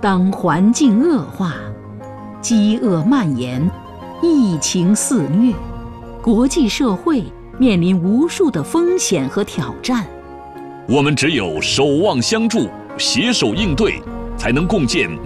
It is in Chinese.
当环境恶化，饥饿蔓延，疫情肆虐，国际社会面临无数的风险和挑战。 我们只有守望相助，携手应对，才能共建